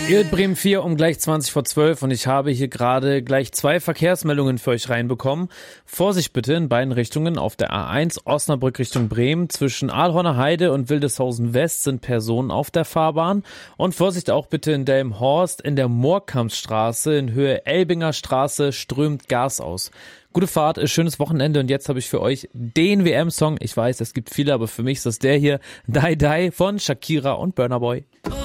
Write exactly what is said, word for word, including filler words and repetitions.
Ihr hört Bremen vier um gleich zwanzig vor zwölf und ich habe hier gerade gleich zwei Verkehrsmeldungen für euch reinbekommen. Vorsicht bitte in beiden Richtungen. Auf der A eins Osnabrück Richtung Bremen zwischen Aalhorner Heide und Wildeshausen West sind Personen auf der Fahrbahn. Und Vorsicht auch bitte in Delmenhorst in der Moorkampfstraße in Höhe Elbinger Straße strömt Gas aus. Gute Fahrt, schönes Wochenende und jetzt habe ich für euch den W M-Song. Ich weiß, es gibt viele, aber für mich ist das der hier, Die Die von Shakira und Burna Boy.